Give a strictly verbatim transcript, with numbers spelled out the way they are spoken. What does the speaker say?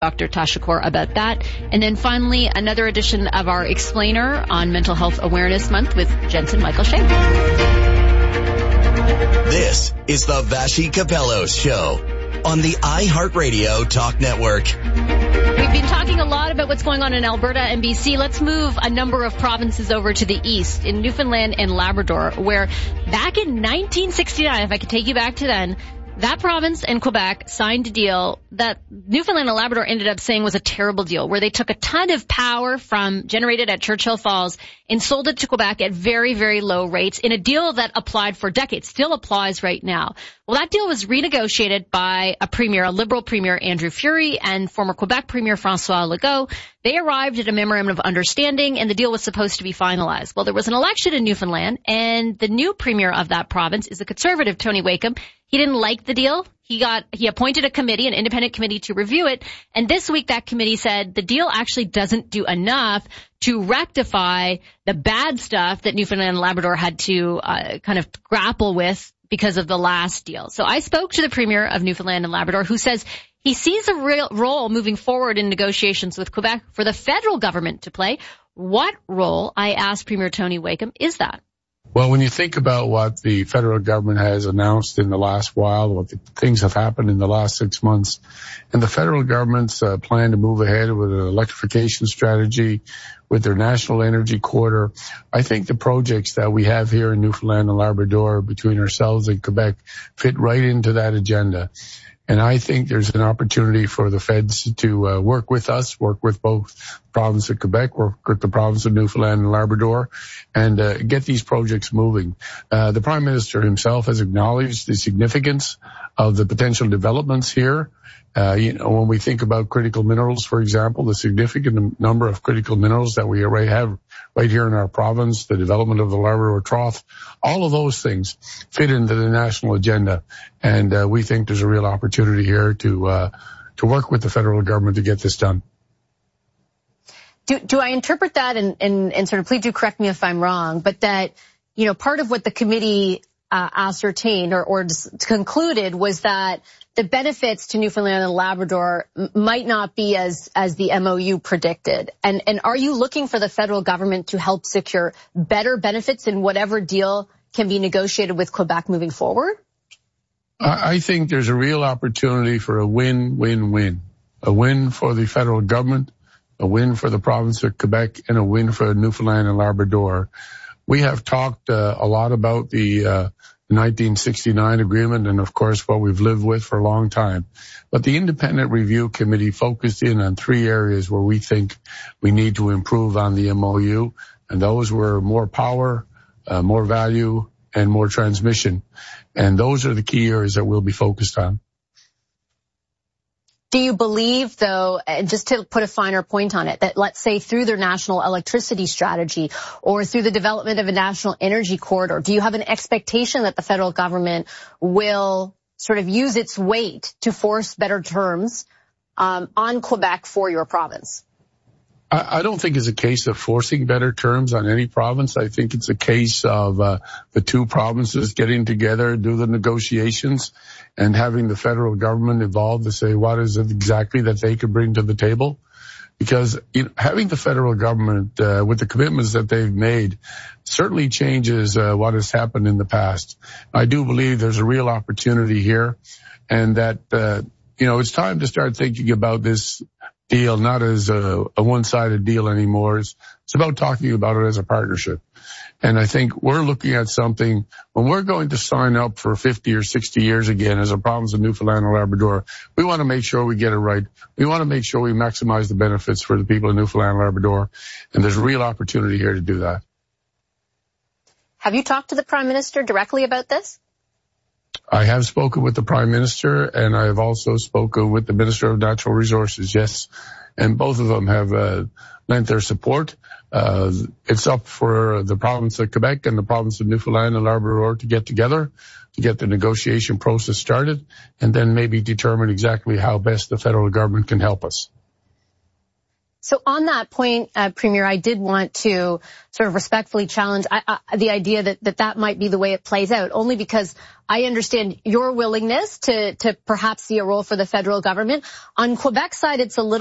Doctor Tashakor about that. And then finally, another edition of our Explainer on Mental Health Awareness Month with Jensen Michael Shea. This is the Vassy Kapelos Show on the iHeartRadio Talk Network. We've been talking a lot about what's going on in Alberta and B C. Let's move a number of provinces over to the east, in Newfoundland and Labrador, where back in nineteen sixty-nine, if I could take you back to then, that province and Quebec signed a deal that Newfoundland and Labrador ended up saying was a terrible deal, where they took a ton of power from generated at Churchill Falls and sold it to Quebec at very, very low rates in a deal that applied for decades, still applies right now. Well, that deal was renegotiated by a premier, a Liberal premier, Andrew Furey, and former Quebec premier, François Legault. They arrived at a memorandum of understanding, and the deal was supposed to be finalized. Well, there was an election in Newfoundland, and the new premier of that province is the Conservative, Tony Wakeham. He didn't like the deal. He got, he appointed a committee, an independent committee to review it. And this week that committee said the deal actually doesn't do enough to rectify the bad stuff that Newfoundland and Labrador had to uh, kind of grapple with because of the last deal. So I spoke to the Premier of Newfoundland and Labrador, who says he sees a real role moving forward in negotiations with Quebec for the federal government to play. What role, I asked Premier Tony Wakeham, is that? Well, when you think about what the federal government has announced in the last while, what the things have happened in the last six months, and the federal government's uh, plan to move ahead with an electrification strategy, with their national energy corridor, I think the projects that we have here in Newfoundland and Labrador between ourselves and Quebec fit right into that agenda. And I think there's an opportunity for the feds to uh, work with us, work with both the province of Quebec, work with the province of Newfoundland and Labrador, and uh, get these projects moving. Uh, the Prime Minister himself has acknowledged the significance of the potential developments here. Uh, you know, when we think about critical minerals, for example, the significant number of critical minerals that we already have right here in our province, the development of the Labrador Trough, all of those things fit into the national agenda. And uh, we think there's a real opportunity here to uh, to work with the federal government to get this done. Do, do I interpret that, and, and, and sort of, please do correct me if I'm wrong, but that, you know, part of what the committee uh, ascertained or, or concluded was that the benefits to Newfoundland and Labrador might not be as as the M O U predicted. And and are you looking for the federal government to help secure better benefits in whatever deal can be negotiated with Quebec moving forward? I think there's a real opportunity for a win-win-win. A win for the federal government, a win for the province of Quebec, and a win for Newfoundland and Labrador. We have talked uh, a lot about the uh nineteen sixty-nine agreement, and of course what we've lived with for a long time. But the independent review committee focused in on three areas where we think we need to improve on the M O U, and those were more power, uh, more value, and more transmission. And those are the key areas that we'll be focused on. Do you believe, though, and just to put a finer point on it, that let's say through their national electricity strategy or through the development of a national energy corridor, do you have an expectation that the federal government will sort of use its weight to force better terms um, on Quebec for your province? I don't think it's a case of forcing better terms on any province. I think it's a case of uh, the two provinces getting together, do the negotiations, and having the federal government involved to say what is it exactly that they could bring to the table. Because you know, having the federal government uh, with the commitments that they've made certainly changes uh, what has happened in the past. I do believe there's a real opportunity here, and that uh, you know it's time to start thinking about this deal not as a, a one-sided deal anymore. It's, it's about talking about it as a partnership. And I think we're looking at something, when we're going to sign up for fifty or sixty years again as a province of Newfoundland and Labrador, we want to make sure we get it right. We want to make sure we maximize the benefits for the people of Newfoundland and Labrador. And there's a real opportunity here to do that. Have you talked to the Prime Minister directly about this? I have spoken with the Prime Minister, and I have also spoken with the Minister of Natural Resources, yes. And both of them have uh, lent their support. Uh, it's up for the province of Quebec and the province of Newfoundland and Labrador to get together, to get the negotiation process started, and then maybe determine exactly how best the federal government can help us. So on that point, uh, Premier, I did want to sort of respectfully challenge I, I, the idea that, that that might be the way it plays out, only because I understand your willingness to, to perhaps see a role for the federal government. On Quebec's side, it's a little